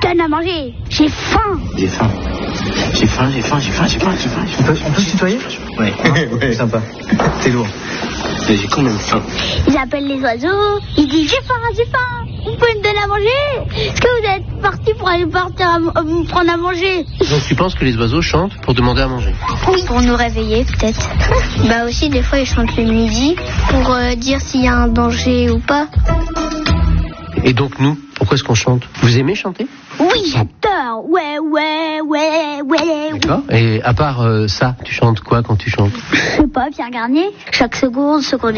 donne à manger. J'ai faim. J'ai faim. On peut se tutoyer? Ouais. Ouais. Sympa. T'es lourd. Mais j'ai quand même faim. Ils appellent les oiseaux. Ils disent j'ai faim. Vous pouvez me donner à manger? Est-ce que vous êtes partis pour aller me prendre à manger? Donc tu penses que les oiseaux chantent pour demander à manger? Oui, pour nous réveiller peut-être. Bah aussi des fois ils chantent le midi pour dire s'il y a un danger ou pas. Et donc nous, pourquoi est-ce qu'on chante? Vous aimez chanter? Oui, j'adore. Ouais. D'accord. Et à part ça, tu chantes quoi quand tu chantes? Je sais pas, Pierre Garnier. Chaque seconde